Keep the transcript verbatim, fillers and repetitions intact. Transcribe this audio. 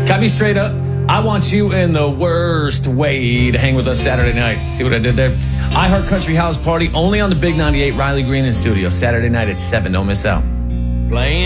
Cut me straight up. I want you in the worst way to hang with us Saturday night. See what I did there? iHeart Country House Party only on the Big ninety-eight. Riley Green in studio Saturday night at seven. Don't miss out. Playing.